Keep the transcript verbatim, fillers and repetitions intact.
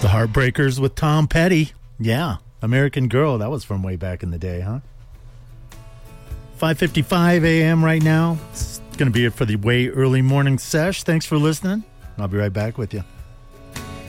The Heartbreakers with Tom Petty. Yeah, American Girl. That was from way back in the day, huh? five fifty-five a.m. right now. It's going to be it for the way early morning sesh. Thanks for listening. I'll be right back with you.